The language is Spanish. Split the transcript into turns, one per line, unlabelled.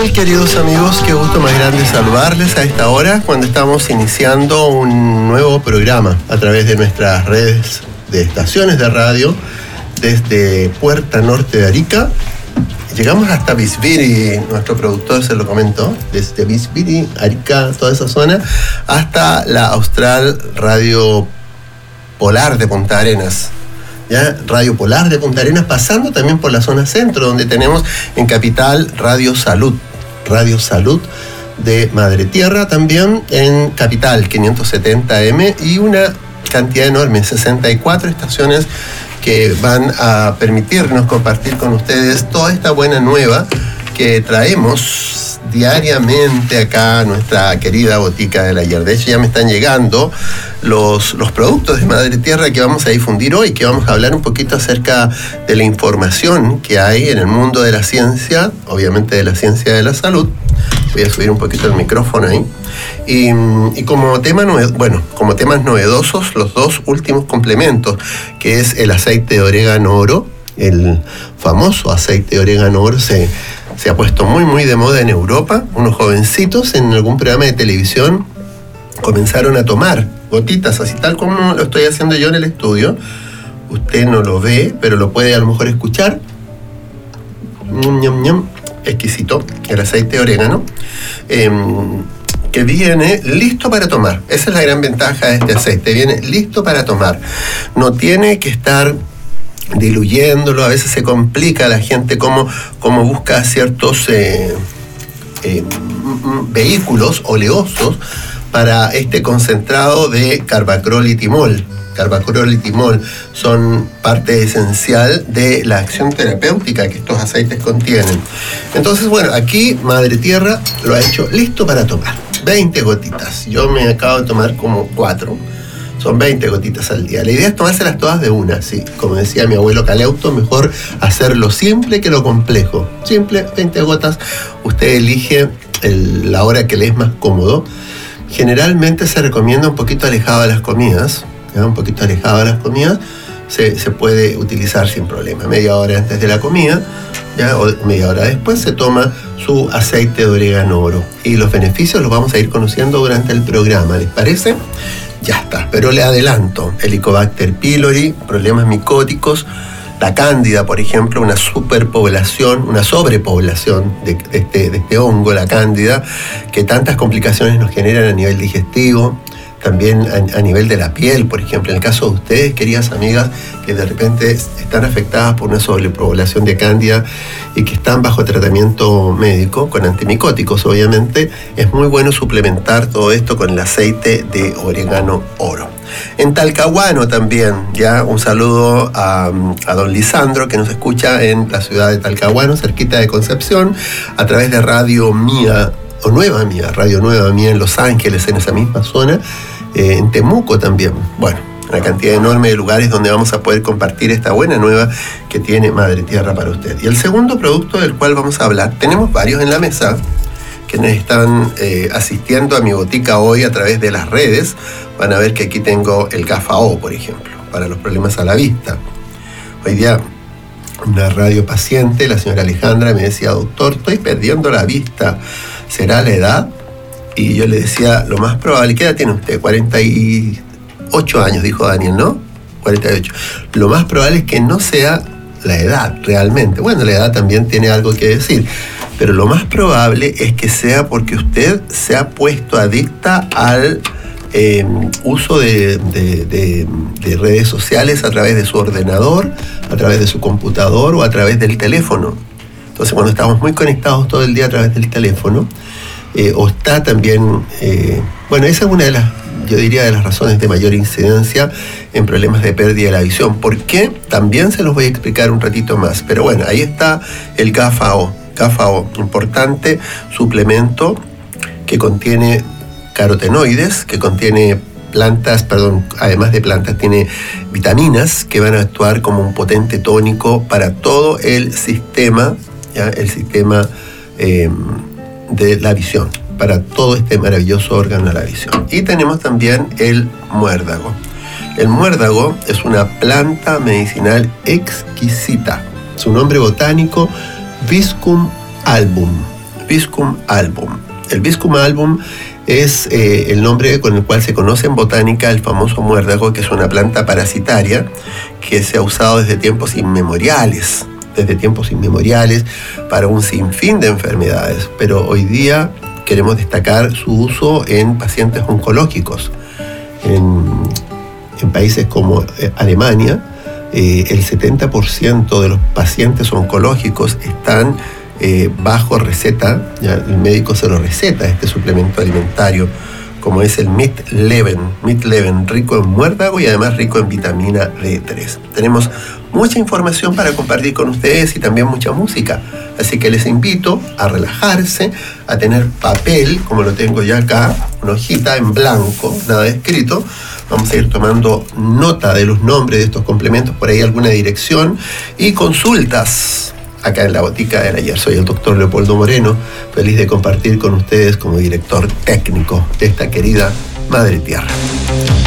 tal, queridos amigos? Qué gusto más grande saludarles a esta hora cuando estamos iniciando un nuevo programa a través de nuestras redes de estaciones de radio desde Puerta Norte de Arica. Llegamos hasta Bisbiri, nuestro productor se lo comentó, desde Bisbiri, Arica, toda esa zona, hasta la Austral Radio Polar de Punta Arenas. ¿Ya? Radio Polar de Punta Arenas, pasando también por la zona centro, donde tenemos en Capital Radio Salud de Madre Tierra, también en Capital 570M y una cantidad enorme, 64 estaciones que van a permitirnos compartir con ustedes toda esta buena nueva que traemos diariamente acá a nuestra querida botica del ayer. De hecho, ya me están llegando los productos de Madre Tierra que vamos a difundir hoy, que vamos a hablar un poquito acerca de la información que hay en el mundo de la ciencia, obviamente de la ciencia de la salud. Voy a subir un poquito el micrófono ahí. Y como temas novedosos, los dos últimos complementos, que es el aceite de orégano oro. El famoso aceite de orégano oro se ha puesto muy de moda en Europa. Unos jovencitos en algún programa de televisión comenzaron a tomar gotitas, así tal como lo estoy haciendo yo en el estudio. Usted no lo ve, pero lo puede a lo mejor escuchar. Exquisito el aceite de orégano, que viene listo para tomar. Esa es la gran ventaja de este aceite, viene listo para tomar. No tiene que estar diluyéndolo. A veces se complica a la gente cómo busca ciertos vehículos oleosos para este concentrado de carbacrol y timol. Carbacrol y timol son parte esencial de la acción terapéutica que estos aceites contienen. Entonces, bueno, aquí Madre Tierra lo ha hecho listo para tomar. 20 gotitas. Yo me acabo de tomar como 4. Son 20 gotitas al día. La idea es tomárselas todas de una, sí. Como decía mi abuelo Caleuto, mejor hacerlo simple que lo complejo. Simple, 20 gotas. Usted elige la hora que le es más cómodo. Generalmente se recomienda un poquito alejado de las comidas. ¿Ya? Un poquito alejado de las comidas se puede utilizar sin problema. Media hora antes de la comida, ¿ya? O media hora después se toma su aceite de orégano oro. Y los beneficios los vamos a ir conociendo durante el programa. ¿Les parece? Ya está, pero le adelanto, Helicobacter pylori, problemas micóticos, la cándida, por ejemplo, una sobrepoblación de este hongo, la cándida, que tantas complicaciones nos generan a nivel digestivo, también a nivel de la piel, por ejemplo, en el caso de ustedes, queridas amigas, que de repente están afectadas por una sobrepoblación de cándida y que están bajo tratamiento médico, con antimicóticos, obviamente, es muy bueno suplementar todo esto con el aceite de orégano oro. En Talcahuano también, ya un saludo a don Lisandro, que nos escucha en la ciudad de Talcahuano, cerquita de Concepción, a través de Radio Nueva Mía en Los Ángeles, en esa misma zona, en Temuco también. Bueno, una cantidad enorme de lugares donde vamos a poder compartir esta buena nueva que tiene Madre Tierra para usted. Y el segundo producto del cual vamos a hablar, tenemos varios en la mesa que nos están asistiendo a mi botica hoy a través de las redes. Van a ver que aquí tengo el GAFAO, por ejemplo, para los problemas a la vista. Hoy día una radio paciente, la señora Alejandra, me decía: doctor, estoy perdiendo la vista, ¿será la edad? Y yo le decía, lo más probable, ¿qué edad tiene usted? 48 años, dijo Daniel, ¿no? 48. Lo más probable es que no sea la edad, realmente. Bueno, la edad también tiene algo que decir, pero lo más probable es que sea porque usted se ha puesto adicta al uso de redes sociales a través de su ordenador, a través de su computador o a través del teléfono. Entonces, cuando estamos muy conectados todo el día a través del teléfono, o está también, esa es una de las, yo diría, de las razones de mayor incidencia en problemas de pérdida de la visión. ¿Por qué? También se los voy a explicar un ratito más. Pero bueno, ahí está el GAFAO, importante suplemento que contiene carotenoides, que contiene además de plantas, tiene vitaminas que van a actuar como un potente tónico para todo el sistema, ¿ya? El sistema de la visión, para todo este maravilloso órgano de la visión. Y tenemos también el muérdago. El muérdago es una planta medicinal exquisita. Su nombre botánico, Viscum album. Viscum album. El Viscum album es el nombre con el cual se conoce en botánica el famoso muérdago, que es una planta parasitaria que se ha usado desde tiempos inmemoriales para un sinfín de enfermedades, pero hoy día queremos destacar su uso en pacientes oncológicos. En países como Alemania, el 70% de los pacientes oncológicos están bajo receta, ya el médico se lo receta, este suplemento alimentario, como es el Meat-Leven, rico en muérdago y además rico en vitamina D3. Tenemos mucha información para compartir con ustedes y también mucha música, así que les invito a relajarse, a tener papel, como lo tengo ya acá, una hojita en blanco, nada escrito. Vamos a ir tomando nota de los nombres de estos complementos, por ahí alguna dirección y consultas acá en la Botica del Ayer. Soy el doctor Leopoldo Moreno, feliz de compartir con ustedes como director técnico de esta querida Madre Tierra.